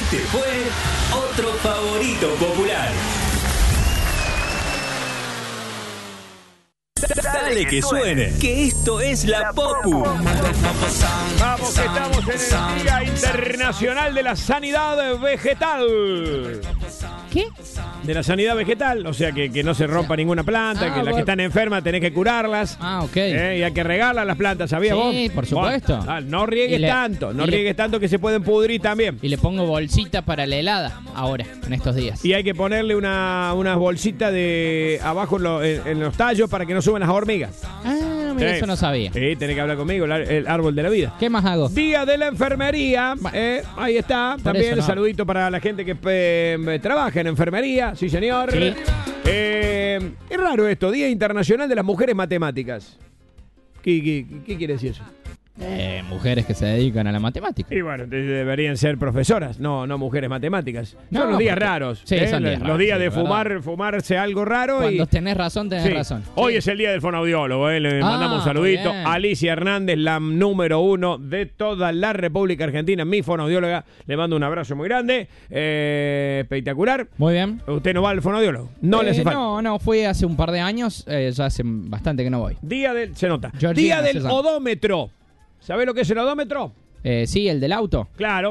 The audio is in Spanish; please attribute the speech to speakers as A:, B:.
A: Este fue otro favorito popular. Dale que suene, que esto es la Popu.
B: Vamos, que estamos en el Día Internacional de la Sanidad Vegetal.
C: ¿Qué?
B: De la sanidad vegetal, o sea que no se rompa ninguna planta, que las que están enfermas tenés que curarlas.
C: Ok.
B: Y hay que regarlas las plantas, ¿sabías vos?
C: Sí, por supuesto.
B: Bueno, no riegues tanto, riegues tanto que se pueden pudrir también.
C: Y le pongo bolsita para la helada ahora, en estos días.
B: Y hay que ponerle unas bolsitas de abajo en los tallos para que no suban las hormigas.
C: Ah, mira, eso no sabía.
B: Sí, tenés que hablar conmigo, el árbol de la vida.
C: ¿Qué más hago?
B: Día de la enfermería, ahí está. También
C: no.
B: saludito para la gente que trabaja en enfermería, sí señor.
C: Sí.
B: Es raro esto, Día Internacional de las Mujeres Matemáticas. ¿Qué quiere decir eso?
C: Mujeres que se dedican a la matemática.
B: Y bueno, deberían ser profesoras, no mujeres matemáticas.
C: No,
B: son los días
C: porque-
B: raros.
C: Sí, son días
B: los
C: raros,
B: días
C: sí,
B: de
C: ¿verdad?
B: fumarse algo raro.
C: Cuando tenés razón, tenés
B: Sí.
C: razón.
B: Hoy
C: Sí.
B: es el día del fonoaudiólogo, le mandamos un saludito.
C: muy bien.
B: Alicia Hernández, la número 1 de toda la República Argentina, mi fonoaudióloga. Le mando un abrazo muy grande. Espectacular.
C: Muy bien.
B: ¿Usted no va al fonoaudiólogo? No le hace falta.
C: No, fui hace un par de años, ya hace bastante que no voy.
B: Se nota.
C: Georgina
B: Día del
C: César.
B: odómetro. ¿Sabe lo que es el odómetro?
C: Sí, el del auto.
B: Claro.